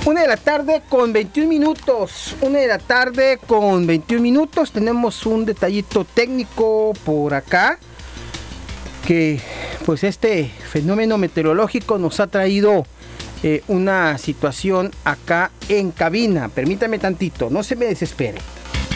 Una de la tarde con 21 minutos. 1 de la tarde con 21 minutos. Tenemos un detallito técnico por acá. Que pues este fenómeno meteorológico nos ha traído una situación acá en cabina. Permítame tantito, no se me desespere.